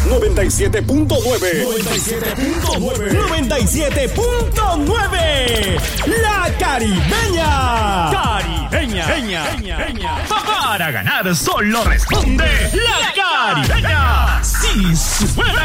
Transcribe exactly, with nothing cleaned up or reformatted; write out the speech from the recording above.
noventa y siete punto nueve. noventa y siete punto nueve. noventa y siete punto nueve. La Caribeña. Caribeña. Peña, Peña, Peña. Para ganar solo responde La Caribeña. Sí, suena.